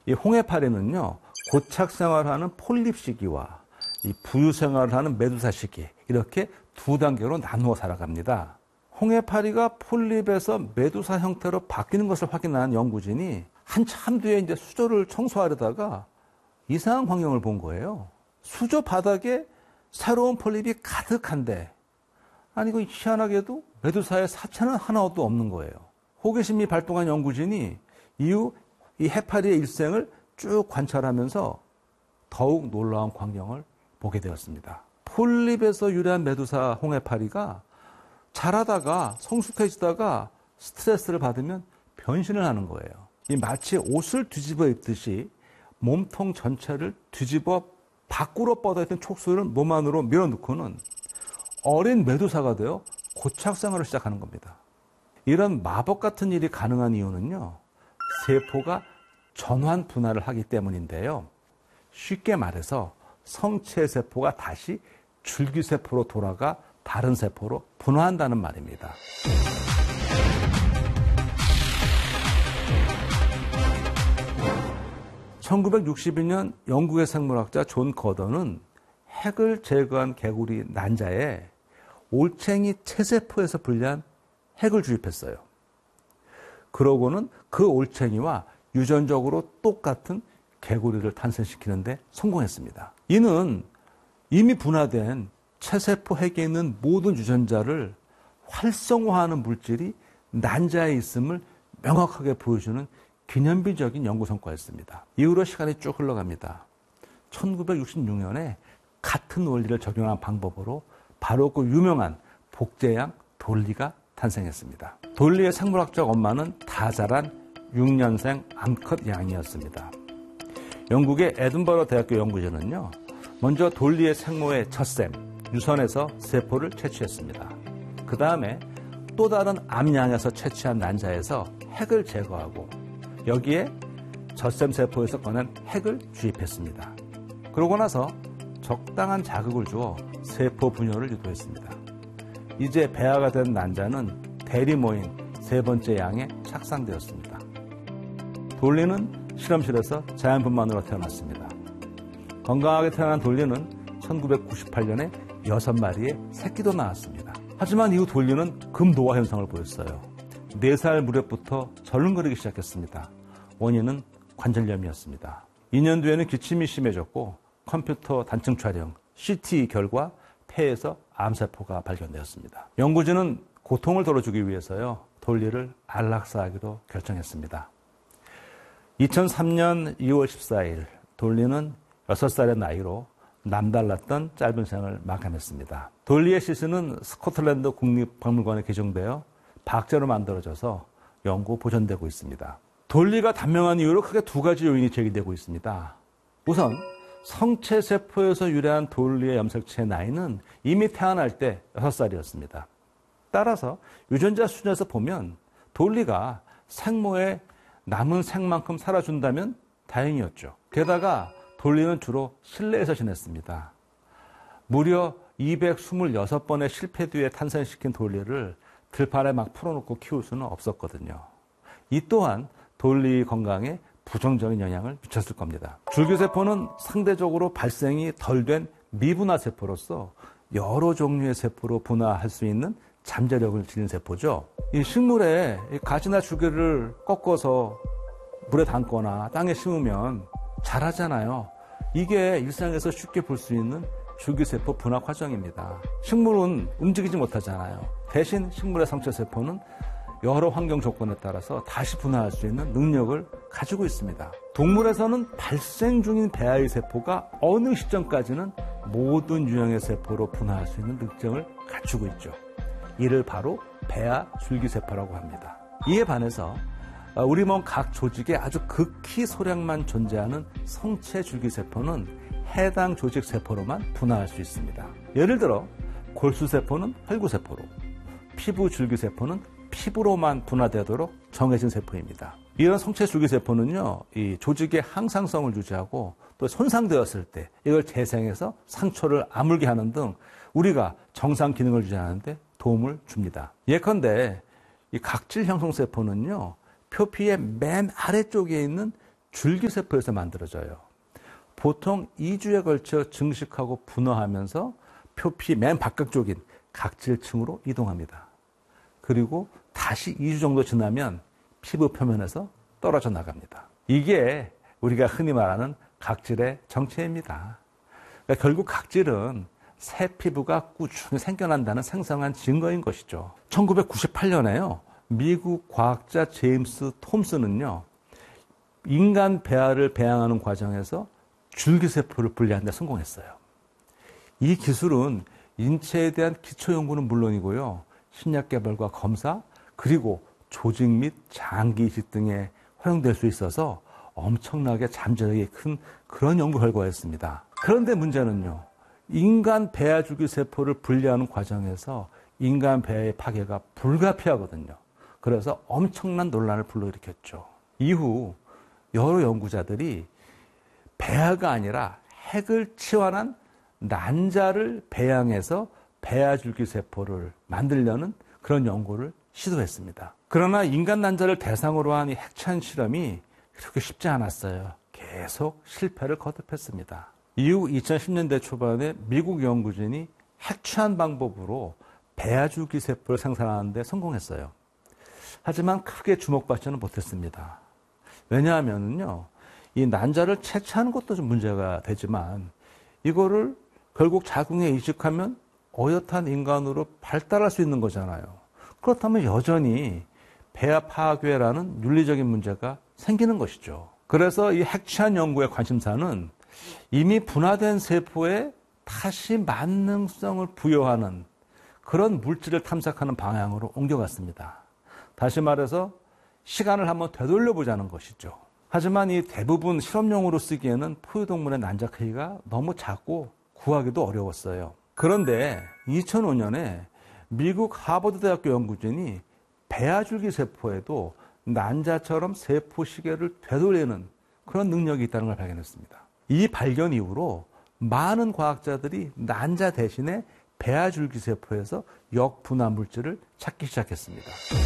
이 홍해파리는요, 고착 생활하는 폴립 시기와 이 부유 생활을 하는 메두사 시기, 이렇게 두 단계로 나누어 살아갑니다. 홍해파리가 폴립에서 메두사 형태로 바뀌는 것을 확인한 연구진이 한참 뒤에 이제 수조를 청소하려다가 이상한 광경을 본 거예요. 수조 바닥에 새로운 폴립이 가득한데, 아니, 그 희한하게도 메두사의 사체는 하나도 없는 거예요. 호기심이 발동한 연구진이 이후 이 해파리의 일생을 쭉 관찰하면서 더욱 놀라운 광경을 보게 되었습니다. 폴립에서 유래한 메두사 홍해파리가 자라다가 성숙해지다가 스트레스를 받으면 변신을 하는 거예요. 이 마치 옷을 뒤집어 입듯이 몸통 전체를 뒤집어 밖으로 뻗어있던 촉수를 몸 안으로 밀어넣고는 어린 메두사가 되어 고착 생활을 시작하는 겁니다. 이런 마법 같은 일이 가능한 이유는요, 세포가 전환 분할을 하기 때문인데요. 쉽게 말해서 성체 세포가 다시 줄기세포로 돌아가 다른 세포로 분화한다는 말입니다. (1962년) 영국의 생물학자 존 거던은 핵을 제거한 개구리 난자에 올챙이 체세포에서 분리한 핵을 주입했어요. 그러고는 그 올챙이와 유전적으로 똑같은 개구리를 탄생시키는데 성공했습니다. 이는 이미 분화된 체세포 핵에 있는 모든 유전자를 활성화하는 물질이 난자에 있음을 명확하게 보여주는 기념비적인 연구 성과였습니다. 이후로 시간이 쭉 흘러갑니다. 1966년에 같은 원리를 적용한 방법으로 바로 그 유명한 복제양 돌리가 탄생했습니다. 돌리의 생물학적 엄마는 다 자란 6년생 암컷 양이었습니다. 영국의 에든버러 대학교 연구진은요, 먼저 돌리의 생모의 젖샘, 유선에서 세포를 채취했습니다. 그 다음에 또 다른 암양에서 채취한 난자에서 핵을 제거하고 여기에 젖샘 세포에서 꺼낸 핵을 주입했습니다. 그러고 나서 적당한 자극을 주어 세포 분열을 유도했습니다. 이제 배아가 된 난자는 대리모인 세 번째 양에 착상되었습니다. 돌리는 실험실에서 자연분만으로 태어났습니다. 건강하게 태어난 돌리는 1998년에 6마리의 새끼도 낳았습니다. 하지만 이후 돌리는 금노화 현상을 보였어요. 4살 무렵부터 절름거리기 시작했습니다. 원인은 관절염이었습니다. 2년 뒤에는 기침이 심해졌고 컴퓨터 단층 촬영, CT 결과 폐에서 암세포가 발견되었습니다. 연구진은 고통을 덜어주기 위해서요, 돌리를 안락사하기로 결정했습니다. 2003년 2월 14일 돌리는 6살의 나이로 남달랐던 짧은 생을 마감했습니다. 돌리의 시신은 스코틀랜드 국립박물관에 개정되어 박제로 만들어져서 연구 보존되고 있습니다. 돌리가 단명한 이유로 크게 두 가지 요인이 제기되고 있습니다. 우선 성체 세포에서 유래한 돌리의 염색체의 나이는 이미 태어날 때 6살이었습니다. 따라서 유전자 수준에서 보면 돌리가 생모의 남은 생만큼 살아준다면 다행이었죠. 게다가 돌리는 주로 실내에서 지냈습니다. 무려 226번의 실패 뒤에 탄생시킨 돌리를 들판에 막 풀어놓고 키울 수는 없었거든요. 이 또한 돌리 건강에 부정적인 영향을 미쳤을 겁니다. 줄기세포는 상대적으로 발생이 덜 된 미분화 세포로서 여러 종류의 세포로 분화할 수 있는 잠재력을 지닌 세포죠. 이 식물에 가지나 줄기를 꺾어서 물에 담거나 땅에 심으면 자라잖아요. 이게 일상에서 쉽게 볼 수 있는 줄기세포 분화 과정입니다. 식물은 움직이지 못하잖아요. 대신 식물의 성체세포는 여러 환경 조건에 따라서 다시 분화할 수 있는 능력을 가지고 있습니다. 동물에서는 발생 중인 배아의 세포가 어느 시점까지는 모든 유형의 세포로 분화할 수 있는 특징을 갖추고 있죠. 이를 바로 배아 줄기세포라고 합니다. 이에 반해서 우리 몸 각 조직에 아주 극히 소량만 존재하는 성체 줄기세포는 해당 조직 세포로만 분화할 수 있습니다. 예를 들어 골수세포는 혈구세포로, 피부 줄기세포는 피부로만 분화되도록 정해진 세포입니다. 이런 성체 줄기세포는요, 이 조직의 항상성을 유지하고 또 손상되었을 때 이걸 재생해서 상처를 아물게 하는 등 우리가 정상 기능을 유지하는 데 도움을 줍니다. 예컨대 이 각질 형성 세포는요, 표피의 맨 아래쪽에 있는 줄기세포에서 만들어져요. 보통 2주에 걸쳐 증식하고 분화하면서 표피 맨 바깥쪽인 각질층으로 이동합니다. 그리고 다시 2주 정도 지나면 피부 표면에서 떨어져 나갑니다. 이게 우리가 흔히 말하는 각질의 정체입니다. 그러니까 결국 각질은 새 피부가 꾸준히 생겨난다는 생생한 증거인 것이죠. 1998년에요. 미국 과학자 제임스 톰슨은요. 인간 배아를 배양하는 과정에서 줄기세포를 분리하는 데 성공했어요. 이 기술은 인체에 대한 기초 연구는 물론이고요. 신약 개발과 검사, 그리고 조직 및 장기 이식 등에 활용될 수 있어서 엄청나게 잠재력이 큰 그런 연구 결과였습니다. 그런데 문제는요. 인간 배아 줄기세포를 분리하는 과정에서 인간 배아의 파괴가 불가피하거든요. 그래서 엄청난 논란을 불러일으켰죠. 이후 여러 연구자들이 배아가 아니라 핵을 치환한 난자를 배양해서 배아 줄기세포를 만들려는 그런 연구를 시도했습니다. 그러나 인간 난자를 대상으로 한 이 핵치환 실험이 그렇게 쉽지 않았어요. 계속 실패를 거듭했습니다. 이후 2010년대 초반에 미국 연구진이 핵치환 방법으로 배아 줄기세포를 생산하는 데 성공했어요. 하지만 크게 주목받지는 못했습니다. 왜냐하면요, 이 난자를 채취하는 것도 좀 문제가 되지만 이거를 결국 자궁에 이식하면 어엿한 인간으로 발달할 수 있는 거잖아요. 그렇다면 여전히 배아 파괴라는 윤리적인 문제가 생기는 것이죠. 그래서 이 핵치환 연구의 관심사는 이미 분화된 세포에 다시 만능성을 부여하는 그런 물질을 탐색하는 방향으로 옮겨갔습니다. 다시 말해서 시간을 한번 되돌려보자는 것이죠. 하지만 이 대부분 실험용으로 쓰기에는 포유동물의 난자 크기가 너무 작고 구하기도 어려웠어요. 그런데 2005년에 미국 하버드대학교 연구진이 배아줄기 세포에도 난자처럼 세포 시계를 되돌리는 그런 능력이 있다는 걸 발견했습니다. 이 발견 이후로 많은 과학자들이 난자 대신에 배아줄기 세포에서 역분화 물질을 찾기 시작했습니다.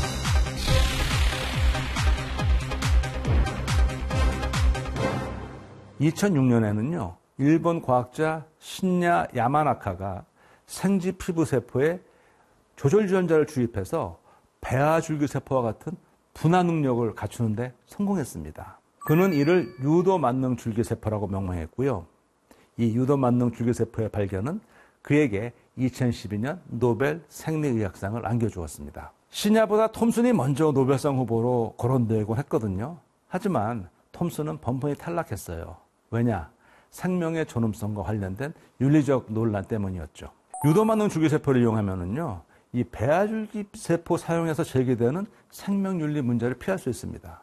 2006년에는요, 일본 과학자 신야 야마나카가 생쥐 피부 세포에 조절 유전자를 주입해서 배아 줄기세포와 같은 분화 능력을 갖추는데 성공했습니다. 그는 이를 유도 만능 줄기세포라고 명명했고요. 이 유도 만능 줄기세포의 발견은 그에게 2012년 노벨 생리의학상을 안겨주었습니다. 신야보다 톰슨이 먼저 노벨상 후보로 거론되곤 했거든요. 하지만 톰슨은 번번이 탈락했어요. 왜냐? 생명의 존엄성과 관련된 윤리적 논란 때문이었죠. 유도 만능 줄기세포를 이용하면은요, 이 배아줄기세포 사용해서 제기되는 생명윤리 문제를 피할 수 있습니다.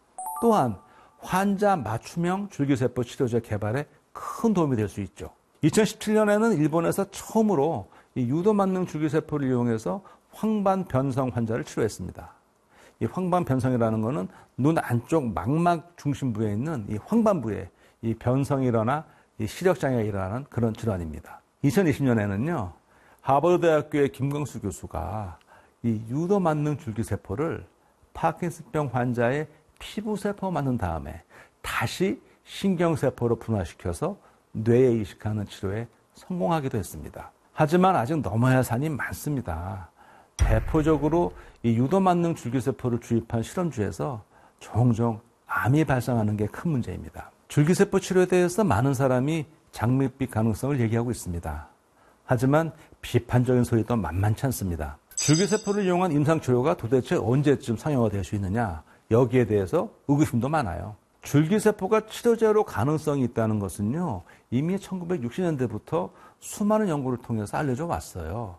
또한 환자 맞춤형 줄기세포 치료제 개발에 큰 도움이 될 수 있죠. 2017년에는 일본에서 처음으로 이 유도 만능 줄기세포를 이용해서 황반변성 환자를 치료했습니다. 이 황반변성이라는 것은 눈 안쪽 망막 중심부에 있는 이 황반부에 이 변성이 일어나 이 시력장애가 일어나는 그런 질환입니다. 2020년에는요, 하버드대학교의 김광수 교수가 이 유도 만능 줄기세포를 파킨슨병 환자의 피부세포 만든 다음에 다시 신경세포로 분화시켜서 뇌에 이식하는 치료에 성공하기도 했습니다. 하지만 아직 넘어야 할 산이 많습니다. 대표적으로 이 유도 만능 줄기세포를 주입한 실험주에서 종종 암이 발생하는 게 큰 문제입니다. 줄기세포 치료에 대해서 많은 사람이 장밋빛 가능성을 얘기하고 있습니다. 하지만 비판적인 소리도 만만치 않습니다. 줄기세포를 이용한 임상치료가 도대체 언제쯤 상용화될 수 있느냐, 여기에 대해서 의구심도 많아요. 줄기세포가 치료제로 가능성이 있다는 것은요, 이미 1960년대부터 수많은 연구를 통해서 알려져 왔어요.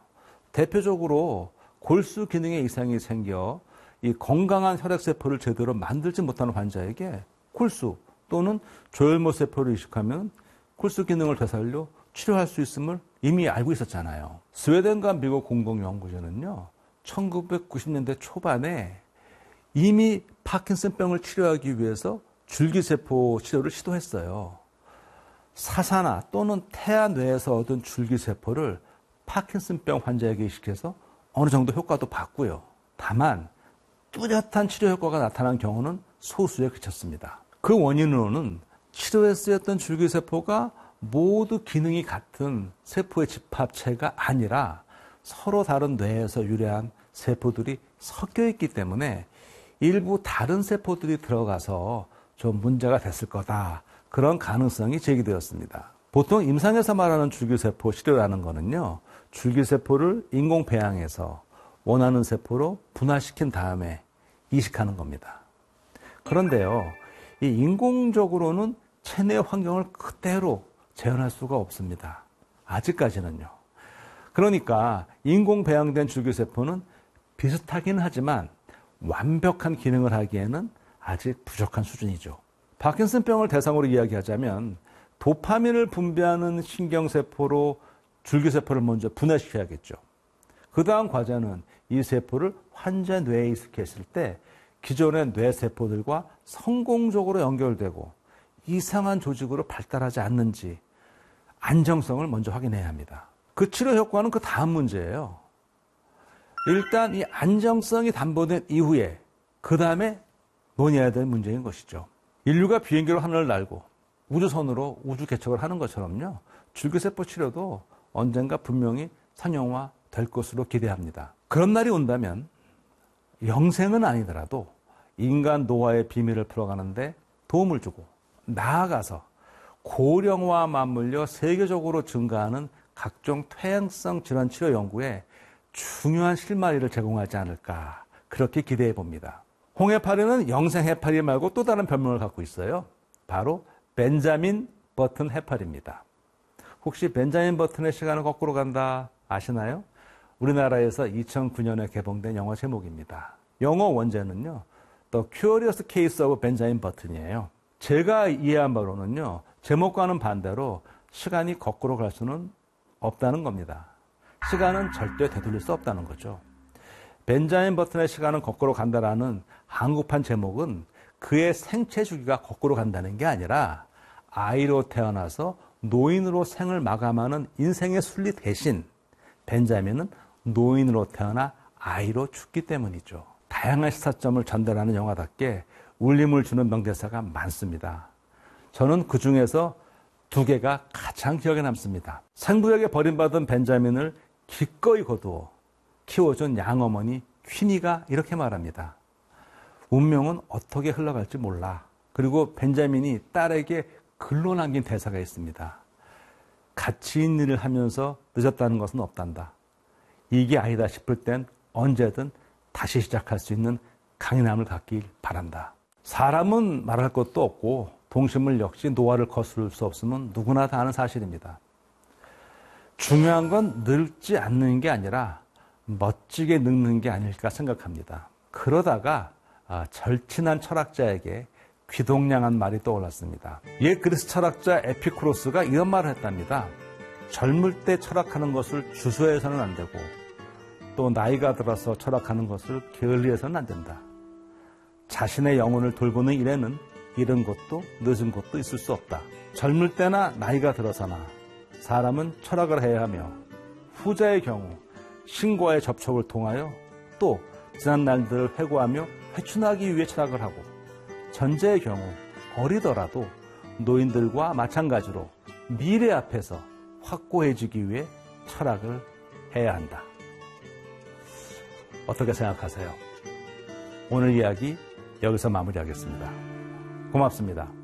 대표적으로 골수 기능에 이상이 생겨 이 건강한 혈액세포를 제대로 만들지 못하는 환자에게 골수 또는 조혈모세포를 이식하면 골수 기능을 되살려 치료할 수 있음을 이미 알고 있었잖아요. 스웨덴과 미국 공동연구진은요, 1990년대 초반에 이미 파킨슨병을 치료하기 위해서 줄기세포 치료를 시도했어요. 사사나 또는 태아 뇌에서 얻은 줄기세포를 파킨슨병 환자에게 이식해서 어느 정도 효과도 봤고요. 다만 뚜렷한 치료 효과가 나타난 경우는 소수에 그쳤습니다. 그 원인으로는 치료에 쓰였던 줄기세포가 모두 기능이 같은 세포의 집합체가 아니라 서로 다른 뇌에서 유래한 세포들이 섞여 있기 때문에 일부 다른 세포들이 들어가서 좀 문제가 됐을 거다. 그런 가능성이 제기되었습니다. 보통 임상에서 말하는 줄기세포 치료라는 거는요, 줄기세포를 인공 배양해서 원하는 세포로 분화시킨 다음에 이식하는 겁니다. 그런데요, 이 인공적으로는 체내 환경을 그대로 재현할 수가 없습니다. 아직까지는요. 그러니까 인공 배양된 줄기세포는 비슷하긴 하지만 완벽한 기능을 하기에는 아직 부족한 수준이죠. 파킨슨병을 대상으로 이야기하자면 도파민을 분비하는 신경세포로 줄기세포를 먼저 분해시켜야겠죠. 그 다음 과제는 이 세포를 환자 뇌에 이식했을 때 기존의 뇌세포들과 성공적으로 연결되고 이상한 조직으로 발달하지 않는지 안정성을 먼저 확인해야 합니다. 그 치료 효과는 그 다음 문제예요. 일단 이 안정성이 담보된 이후에 그 다음에 논의해야 될 문제인 것이죠. 인류가 비행기로 하늘을 날고 우주선으로 우주 개척을 하는 것처럼요. 줄기세포 치료도 언젠가 분명히 상용화 될 것으로 기대합니다. 그런 날이 온다면 영생은 아니더라도 인간 노화의 비밀을 풀어가는데 도움을 주고 나아가서 고령화와 맞물려 세계적으로 증가하는 각종 퇴행성 질환 치료 연구에 중요한 실마리를 제공하지 않을까 그렇게 기대해 봅니다. 홍해파리는 영생 해파리 말고 또 다른 별명을 갖고 있어요. 바로 벤자민 버튼 해파리입니다. 혹시 벤자민 버튼의 시간은 거꾸로 간다 아시나요? 우리나라에서 2009년에 개봉된 영화 제목입니다. 영어 원제는요, The Curious Case of Benjamin Button이에요. 제가 이해한 바로는요, 제목과는 반대로 시간이 거꾸로 갈 수는 없다는 겁니다. 시간은 절대 되돌릴 수 없다는 거죠. 벤자민 버튼의 시간은 거꾸로 간다라는 한국판 제목은 그의 생체 주기가 거꾸로 간다는 게 아니라 아이로 태어나서 노인으로 생을 마감하는 인생의 순리 대신 벤자민은 노인으로 태어나 아이로 죽기 때문이죠. 다양한 시사점을 전달하는 영화답게 울림을 주는 명대사가 많습니다. 저는 그 중에서 두 개가 가장 기억에 남습니다. 생부역에 버림받은 벤자민을 기꺼이 거두어 키워준 양어머니 퀸이가 이렇게 말합니다. 운명은 어떻게 흘러갈지 몰라. 그리고 벤자민이 딸에게 글로 남긴 대사가 있습니다. 가치 있는 일을 하면서 늦었다는 것은 없단다. 이게 아니다 싶을 땐 언제든 다시 시작할 수 있는 강인함을 갖길 바란다. 사람은 말할 것도 없고 동식물 역시 노화를 거스를 수 없음은 누구나 다 아는 사실입니다. 중요한 건 늙지 않는 게 아니라 멋지게 늙는 게 아닐까 생각합니다. 그러다가 절친한 철학자에게 귀동냥한 말이 떠올랐습니다. 옛 그리스 철학자 에피쿠로스가 이런 말을 했답니다. 젊을 때 철학하는 것을 주저해서는 안 되고 또 나이가 들어서 철학하는 것을 게을리해서는 안 된다. 자신의 영혼을 돌보는 일에는 이른 것도 늦은 것도 있을 수 없다. 젊을 때나 나이가 들어서나 사람은 철학을 해야 하며 후자의 경우 신과의 접촉을 통하여 또 지난 날들을 회고하며 회춘하기 위해 철학을 하고 전제의 경우 어리더라도 노인들과 마찬가지로 미래 앞에서 확고해지기 위해 철학을 해야 한다. 어떻게 생각하세요? 오늘 이야기 여기서 마무리하겠습니다. 고맙습니다.